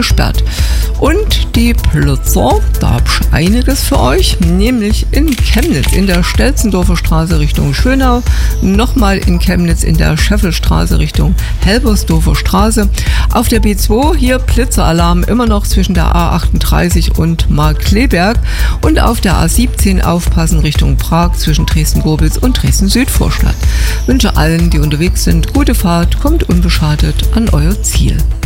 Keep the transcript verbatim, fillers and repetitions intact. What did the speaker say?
gesperrt. Und die Plötzer, da habe ich einiges für euch, nämlich in Chemnitz in der Stelzendorfer Straße Richtung Schönau, nochmal in Chemnitz in der Scheffelstraße Richtung Helbersdorfer Straße. Auf der B zwei hier Blitzeralarm immer noch zwischen der A achtunddreißig und Markkleeberg und auf der A siebzehn aufpassen Richtung Prag zwischen Dresden-Gorbitz und Dresden-Südvorstadt. Wünsche allen, die unterwegs sind, gute Fahrt, kommt unbeschadet an euer Ziel.